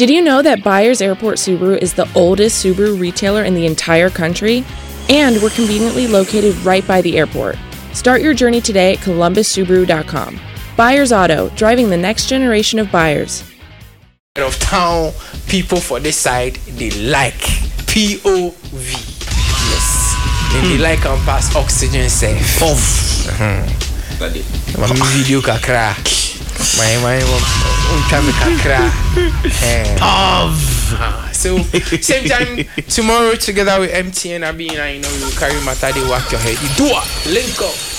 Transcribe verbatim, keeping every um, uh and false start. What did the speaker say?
Did you know that Byers Airport Subaru is the oldest Subaru retailer in the entire country? And we're conveniently located right by the airport. Start your journey today at columbus subaru dot com. Byers Auto, driving the next generation of buyers. Of town people for this side, they like P O V. Yes. And they like and pass oxygen safe. P O V. My video kakra. My my um traffic kakra. P O V. So same time tomorrow together with M T N, I be, you know, you carry matter, they work your head. You do it. Link up.